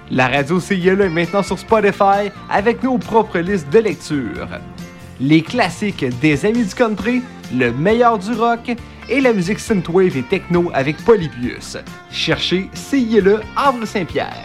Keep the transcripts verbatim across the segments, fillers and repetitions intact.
La radio C I L est maintenant sur Spotify avec nos propres listes de lecture. Les classiques des Amis du Country, le meilleur du rock et la musique synthwave et techno avec Polybius. Cherchez C I L E Havre-Saint-Pierre.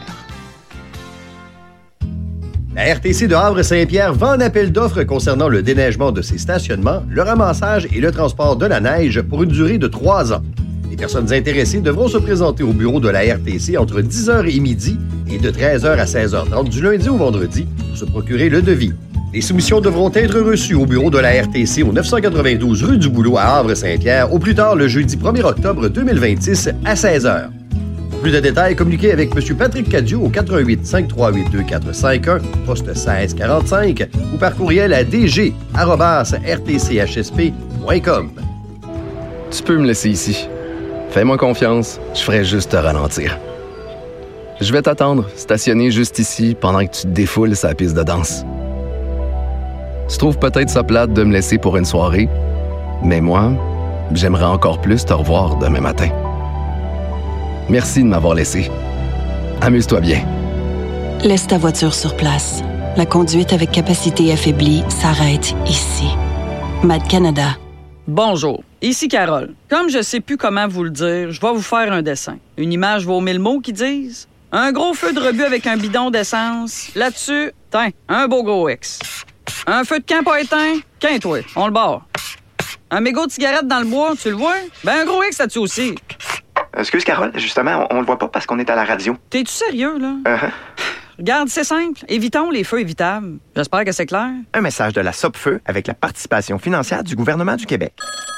La R T C de Havre-Saint-Pierre vend un appel d'offres concernant le déneigement de ses stationnements, le ramassage et le transport de la neige pour une durée de trois ans. Les personnes intéressées devront se présenter au bureau de la R T C entre dix heures et midi et de treize heures à seize heures trente du lundi au vendredi pour se procurer le devis. Les soumissions devront être reçues au bureau de la R T C au neuf cent quatre-vingt-douze rue du Boulot à Havre-Saint-Pierre au plus tard le jeudi premier octobre deux mille vingt-six à seize heures. Pour plus de détails, communiquez avec M. Patrick Cadieux au quatre un huit, cinq trois huit, deux quatre cinq un, poste seize quarante-cinq ou par courriel à d g arobase r t c h s p point com. Tu peux me laisser ici. Fais-moi confiance, je ferai juste te ralentir. Je vais t'attendre, stationner juste ici, pendant que tu te défoules sa piste de danse. Tu trouves peut-être ça plate de me laisser pour une soirée, mais moi, j'aimerais encore plus te revoir demain matin. Merci de m'avoir laissé. Amuse-toi bien. Laisse ta voiture sur place. La conduite avec capacité affaiblie s'arrête ici. Mad Canada. Bonjour, ici Carole. Comme je sais plus comment vous le dire, je vais vous faire un dessin. Une image vaut mille mots qui disent. Un gros feu de rebut avec un bidon d'essence. Là-dessus, tiens, un beau gros X. Un feu de camp pas éteint, qu'un-toi, on le barre. Un mégot de cigarette dans le bois, tu le vois? Ben un gros X là-dessus aussi. Excuse, Carole, justement, on, on le voit pas parce qu'on est à la radio. T'es-tu sérieux, là? Uh-huh. Regarde, c'est simple. Évitons les feux évitables. J'espère que c'est clair. Un message de la Sopfeu avec la participation financière du gouvernement du Québec.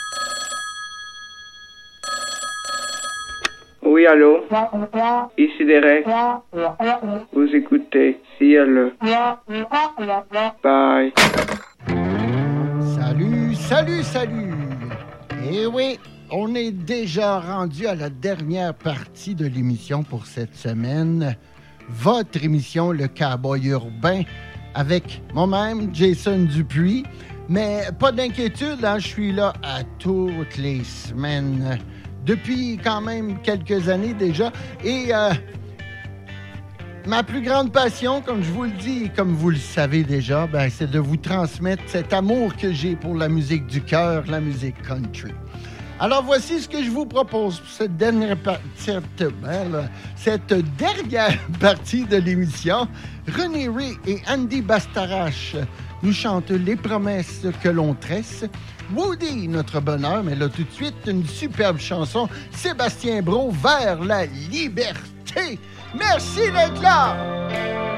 Oui, allô? Ici Derek. Vous écoutez C I L E. Bye. Salut, salut, salut! Eh oui, on est déjà rendu à la dernière partie de l'émission pour cette semaine. Votre émission, Le Cowboy Urbain, avec moi-même, Jason Dupuis. Mais pas d'inquiétude, hein, je suis là à toutes les semaines, depuis quand même quelques années déjà. Et euh, ma plus grande passion, comme je vous le dis, et comme vous le savez déjà, ben, c'est de vous transmettre cet amour que j'ai pour la musique du cœur, la musique country. Alors, voici ce que je vous propose pour cette dernière, par- cette, ben, cette dernière partie de l'émission. René Ray et Andy Bastarache nous chantent Les promesses que l'on tresse. Woody, notre bonheur, mais là, tout de suite, une superbe chanson. Sébastien Brault, Vers la liberté. Merci d'être là!